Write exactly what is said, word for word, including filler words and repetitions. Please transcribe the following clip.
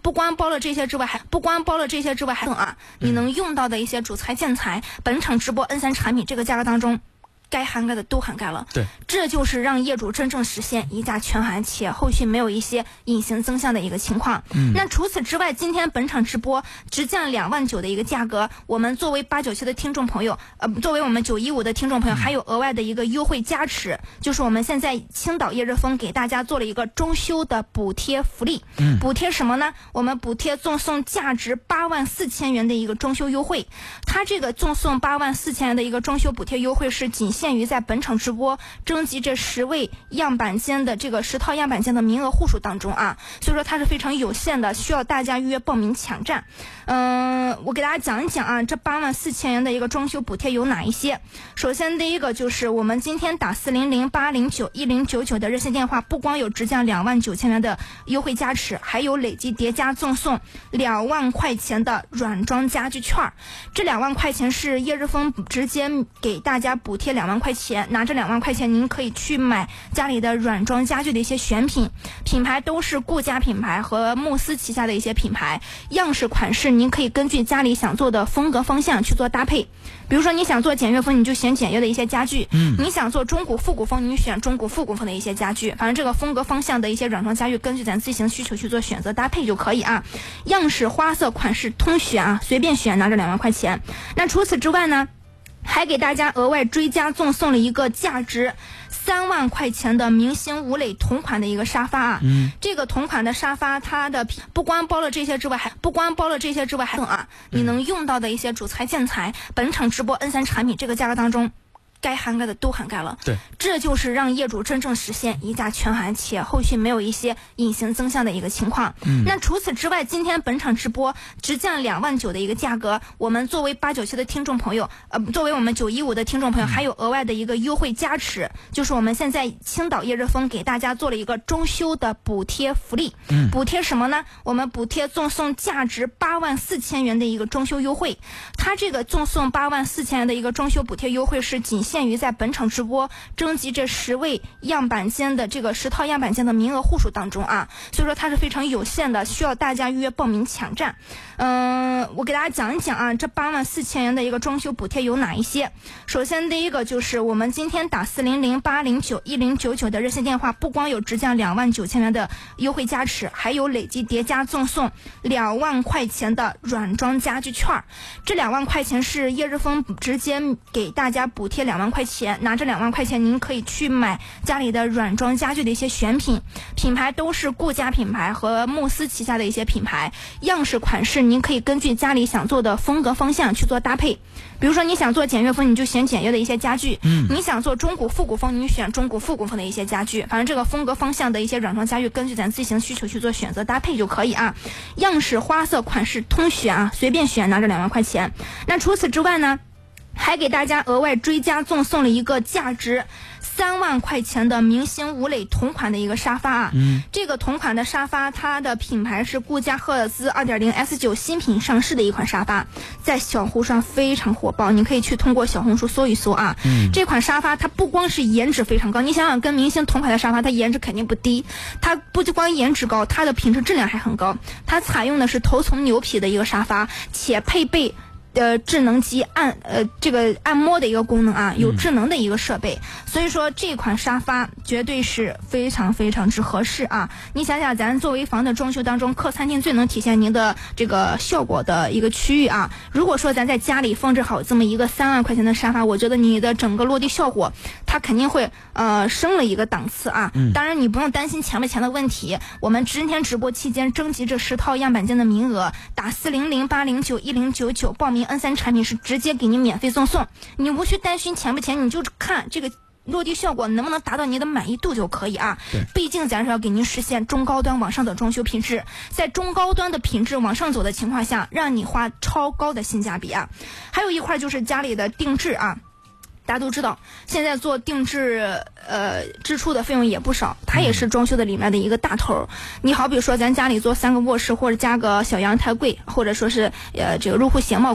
不光包了这些之外，还不光包了这些之外，还有啊，你能用到的一些主材建材，本场直播 N 三 产品这个价格当中。该涵盖的都涵盖了， 对， 这就是让业主真正实现一价全含，且后续没有一些隐形增项的一个情况。嗯，那除此之外，今天本场直播直降两万九的一个价格，我们作为八九七的听众朋友，呃，作为我们九一五的听众朋友，还有额外的一个优惠加持，就是我们现在青岛夜热风给大家做了一个装修的补贴福利。嗯，补贴什么呢？我们补贴赠送价值八万四千元的一个装修优惠。它这个赠送八万四千元的一个装修补贴优惠是仅限于在本场直播征集这十位样板间的这个十套样板间的名额户数当中啊，所以说它是非常有限的，需要大家预约报名抢占。嗯、呃，我给大家讲一讲啊，这八万四千元的一个装修补贴有哪一些？首先第一个就是我们今天打四零零八零九一零九九的热线电话，不光有直降两万九千元的优惠加持，还有累计叠加赠送两万块钱的软装家具券。这两万块钱是夜日风直接给大家补贴两万块钱，拿这两万块钱您可以去买家里的软装家具的一些选品，品牌都是顾家品牌和慕斯旗下的一些品牌，样式款式您可以根据家里想做的风格方向去做搭配。比如说你想做简约风，你就选简约的一些家具，嗯，你想做中古复古风，你选中古复古风的一些家具，反正这个风格方向的一些软装家具根据咱自行需求去做选择搭配就可以啊。样式花色款式通选啊，随便选拿着两万块钱。那除此之外呢，还给大家额外追加赠送了一个价值三万块钱的明星吴磊同款的一个沙发啊。嗯，这个同款的沙发它的不光包了这些之外，还不光包了这些之外，还有啊，你能用到的一些主材建材，本场直播 N 三 产品这个价格当中。该涵盖的都涵盖了， 对， 这就是让业主真正实现一价全含，且后续没有一些隐形增项的一个情况。嗯，那除此之外，今天本场直播直降两万九的一个价格，我们作为八九七的听众朋友，呃，作为我们九一五的听众朋友，还有额外的一个优惠加持，就是我们现在青岛夜热风给大家做了一个装修的补贴福利。嗯，补贴什么呢？我们补贴赠送价值八万四千元的一个装修优惠。它这个赠送八万四千元的一个装修补贴优惠是仅限于在本场直播征集这十位样板间的这个十套样板间的名额户数当中啊，所以说它是非常有限的，需要大家预约报名抢占。嗯、呃，我给大家讲一讲啊，这八万四千元的一个装修补贴有哪一些？首先第一个就是我们今天打四零零八零九一零九九的热线电话，不光有直降两万九千元的优惠加持，还有累计叠加赠送两万块钱的软装家具券。这两万块钱是夜日风直接给大家补贴两万块钱。拿这两万块钱您可以去买家里的软装家具的一些选品，品牌都是顾家品牌和慕斯旗下的一些品牌，样式款式您可以根据家里想做的风格方向去做搭配。比如说你想做简约风，你就选简约的一些家具，嗯，你想做中古复古风，你选中古复古风的一些家具，反正这个风格方向的一些软装家具根据咱自行需求去做选择搭配就可以啊。样式花色款式通选啊，随便选拿着两万块钱。那除此之外呢，还给大家额外追加赠送了一个价值三万块钱的明星吴磊同款的一个沙发啊。嗯，这个同款的沙发它的品牌是顾家赫兹 二点零 S 九 新品上市的一款沙发，在小红书上非常火爆，你可以去通过小红书搜一搜啊。嗯，这款沙发它不光是颜值非常高，你想想跟明星同款的沙发它颜值肯定不低，它不光颜值高，它的品质质量还很高。它采用的是头层牛皮的一个沙发，且配备呃，智能机按呃这个按摩的一个功能啊，有智能的一个设备，所以说这款沙发绝对是非常非常之合适啊！你想想，咱作为房的装修当中，客餐厅最能体现您的这个效果的一个区域啊。如果说咱在家里放置好这么一个三万块钱的沙发，我觉得你的整个落地效果，它肯定会呃升了一个档次啊。嗯、当然你不用担心钱不钱的问题，我们今天直播期间征集这十套样板间的名额，打四零零八零九一零九九报名。N 三 产品是直接给你免费赠送，你无需担心钱不钱，你就看这个落地效果能不能达到你的满意度就可以啊。毕竟咱是要给您实现中高端往上的装修品质，在中高端的品质往上走的情况下，让你花超高的性价比啊。还有一块就是家里的定制啊。大家都知道，现在做定制，呃，支出的费用也不少，它也是装修的里面的一个大头。你好比说，咱家里做三个卧室，或者加个小阳台柜，或者说是呃这个入户鞋帽。